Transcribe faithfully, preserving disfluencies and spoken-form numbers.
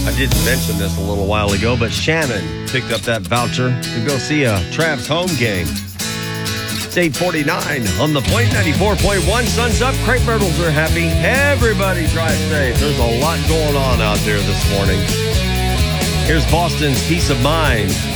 I did mention this a little while ago, but Shannon picked up that voucher to go see a Travs home game. It's eight forty-nine on the Point ninety-four point one. Sun's up. Crepe Myrtles are happy. Everybody drive safe. There's a lot going on out there this morning. Here's Boston's Peace of Mind.